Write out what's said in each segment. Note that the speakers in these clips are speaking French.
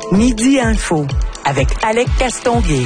Midi Info avec Alec Castonguay.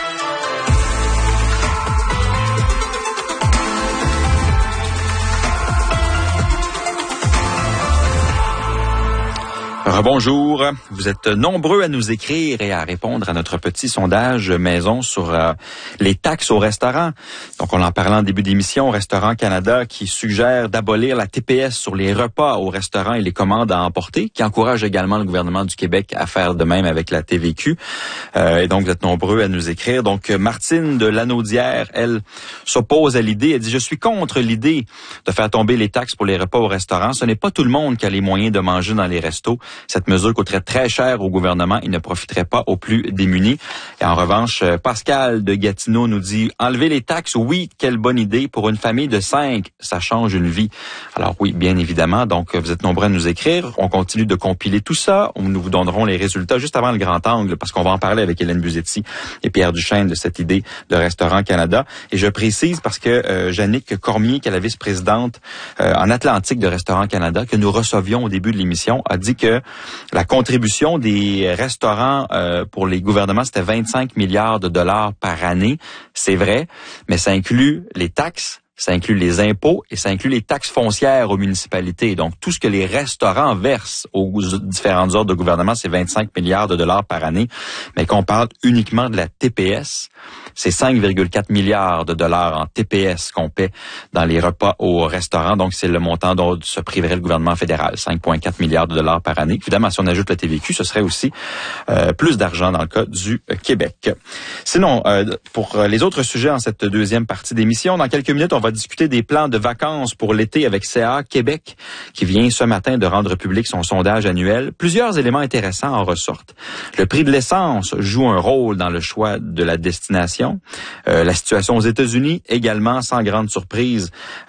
Bonjour, vous êtes nombreux à nous écrire et à répondre à notre petit sondage maison sur les taxes au restaurant. Donc on en parlait en début d'émission, Restaurant Canada qui suggère d'abolir la TPS sur les repas au restaurant et les commandes à emporter, qui encourage également le gouvernement du Québec à faire de même avec la TVQ. Et donc vous êtes nombreux à nous écrire. Donc Martine de Lanaudière, elle s'oppose à l'idée, elle dit « Je suis contre l'idée de faire tomber les taxes pour les repas au restaurant. Ce n'est pas tout le monde qui a les moyens de manger dans les restos. Cette mesure coûterait très cher au gouvernement et ne profiterait pas aux plus démunis. » Et en revanche, Pascal de Gatineau nous dit « Enlever les taxes, oui, quelle bonne idée. Pour une famille de 5, ça change une vie. » Alors oui, bien évidemment. Donc, vous êtes nombreux à nous écrire. On continue de compiler tout ça. Nous vous donnerons les résultats juste avant le grand angle parce qu'on va en parler avec Hélène Buzetti et Pierre Duchesne de cette idée de Restaurant Canada. Et je précise parce que Jannick Cormier, qui est la vice-présidente en Atlantique de Restaurant Canada, que nous recevions au début de l'émission, a dit que la contribution des restaurants pour les gouvernements, c'était 25 milliards de dollars par année. C'est vrai, mais ça inclut les taxes, ça inclut les impôts et ça inclut les taxes foncières aux municipalités. Donc, tout ce que les restaurants versent aux différentes ordres de gouvernement, c'est 25 milliards de dollars par année. Mais qu'on parle uniquement de la TPS, c'est 5,4 milliards de dollars en TPS qu'on paie dans les repas au restaurant. Donc, c'est le montant dont se priverait le gouvernement fédéral, 5,4 milliards de dollars par année. Évidemment, si on ajoute la TVQ, ce serait aussi plus d'argent dans le cas du Québec. Sinon, pour les autres sujets en cette deuxième partie d'émission, dans quelques minutes, on va discuter des plans de vacances pour l'été avec CA Québec, qui vient ce matin de rendre public son sondage annuel. Plusieurs éléments intéressants en ressortent. Le prix de l'essence joue un rôle dans le choix de la destination. La situation aux États-Unis, également, sans grande surprise,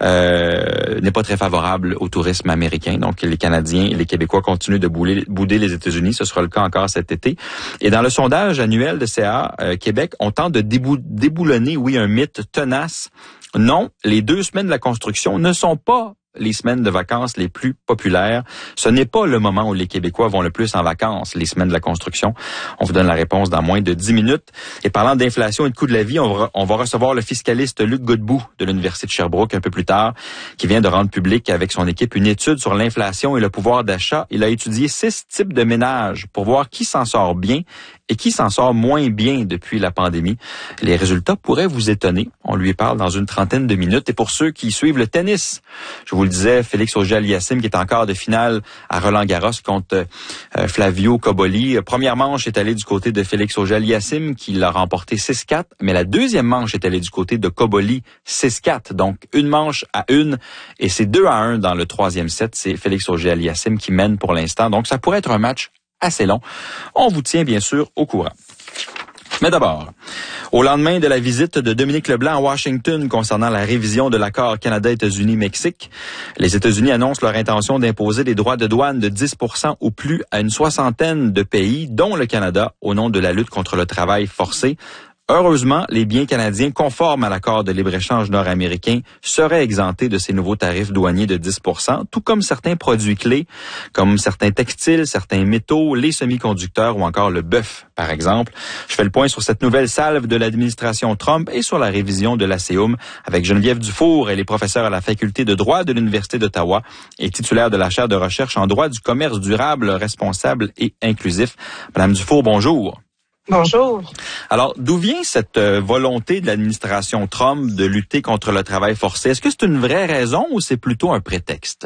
n'est pas très favorable au tourisme américain. Donc, les Canadiens et les Québécois continuent de bouder les États-Unis. Ce sera le cas encore cet été. Et dans le sondage annuel de CA Québec, on tente de déboulonner, oui, un mythe tenace. Non, les 2 semaines de la construction ne sont pas les semaines de vacances les plus populaires. Ce n'est pas le moment où les Québécois vont le plus en vacances, les semaines de la construction. On vous donne la réponse dans moins de 10 minutes. Et parlant d'inflation et de coût de la vie, on va recevoir le fiscaliste Luc Godbout de l'Université de Sherbrooke un peu plus tard, qui vient de rendre public avec son équipe une étude sur l'inflation et le pouvoir d'achat. Il a étudié 6 types de ménages pour voir qui s'en sort bien et qui s'en sort moins bien depuis la pandémie. Les résultats pourraient vous étonner. On lui parle dans une trentaine de minutes. Et pour ceux qui suivent le tennis, je vous le disais, Félix Auger-Aliassime qui est en quart de finale à Roland-Garros contre Flavio Cobolli. Première manche est allée du côté de Félix Auger-Aliassime qui l'a remporté 6-4, mais la deuxième manche est allée du côté de Cobolli 6-4. Donc une manche à 1 et c'est 2-1 dans le troisième set. C'est Félix Auger-Aliassime qui mène pour l'instant. Donc ça pourrait être un match assez long. On vous tient bien sûr au courant. Mais d'abord, au lendemain de la visite de Dominique Leblanc à Washington concernant la révision de l'accord Canada-États-Unis-Mexique, les États-Unis annoncent leur intention d'imposer des droits de douane de 10% ou plus à une soixantaine de pays, dont le Canada, au nom de la lutte contre le travail forcé. Heureusement, les biens canadiens conformes à l'accord de libre-échange nord-américain seraient exemptés de ces nouveaux tarifs douaniers de 10%, tout comme certains produits clés, comme certains textiles, certains métaux, les semi-conducteurs ou encore le bœuf, par exemple. Je fais le point sur cette nouvelle salve de l'administration Trump et sur la révision de l'ACEUM avec Geneviève Dufour. Elle est professeure à la faculté de droit de l'Université d'Ottawa et titulaire de la chaire de recherche en droit du commerce durable, responsable et inclusif. Madame Dufour, bonjour. Bonjour. Alors, d'où vient cette volonté de l'administration Trump de lutter contre le travail forcé? Est-ce que c'est une vraie raison ou c'est plutôt un prétexte?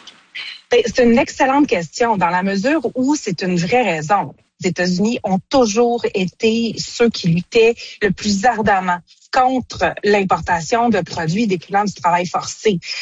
C'est une excellente question dans la mesure où c'est une vraie raison. Les États-Unis ont toujours été ceux qui luttaient le plus ardemment contre l'importation de produits découlant du travail forcé.